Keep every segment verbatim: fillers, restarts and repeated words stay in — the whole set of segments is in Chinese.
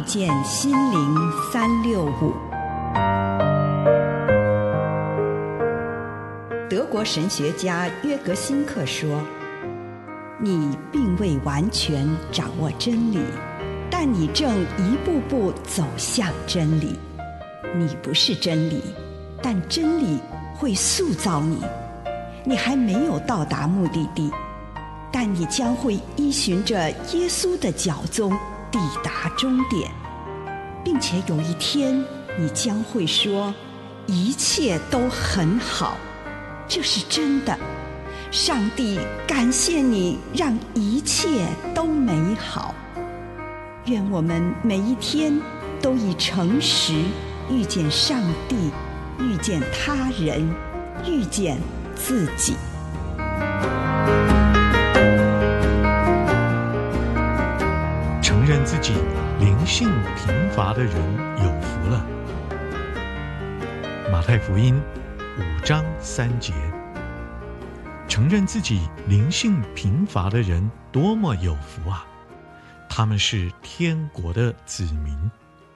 见心灵三六五。德国神学家约格辛克说，你并未完全掌握真理，但你正一步步走向真理。你不是真理，但真理会塑造你。你还没有到达目的地，但你将会依循着耶稣的脚踪抵达终点，并且有一天你将会说，一切都很好。这是真的。上帝感谢你，让一切都美好。愿我们每一天都以诚实遇见上帝，遇见他人，遇见自己。 承认自己灵性贫乏的人有福了。马太福音五章三节，承认自己灵性贫乏的人多么有福啊！他们是天国的子民。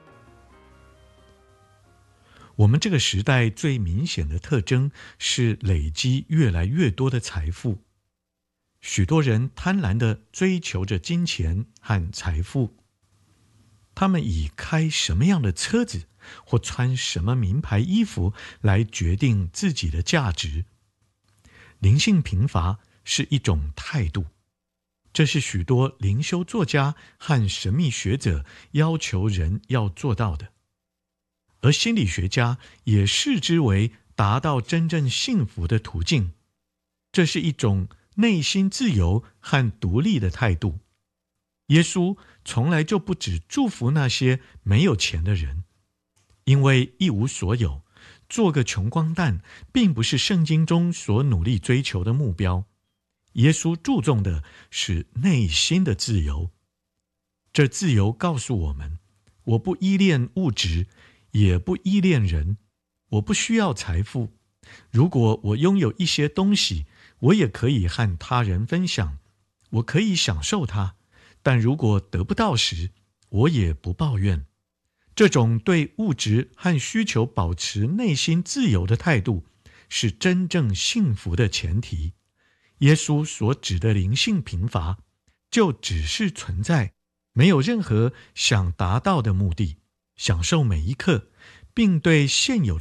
我们这个时代最明显的特征是累积越来越多的财富。许多人贪婪地追求着金钱和财富，他们以开什么样的车子或穿什么名牌衣服来决定自己的价值。灵性贫乏是一种态度，这是许多灵修作家和神秘学者要求人要做到的，而心理学家也视之为达到真正幸福的途径。这是一种内心自由和独立的态度。耶稣从来就不只祝福那些没有钱的人，因为一无所有，做个穷光蛋并不是圣经中所努力追求的目标。耶稣注重的是内心的自由。这自由告诉我们，我不依恋物质，也不依恋人，我不需要财富。如果我拥有一些东西，我也可以和他人分享，我可以享受它。但如果得不到时，我也不抱怨。这种对物质和需求保持内心自由的态度，是真正幸福的前提。耶稣所指的灵性贫乏，就只是存在，没有任何想达到的目的，享受每一刻，并对现有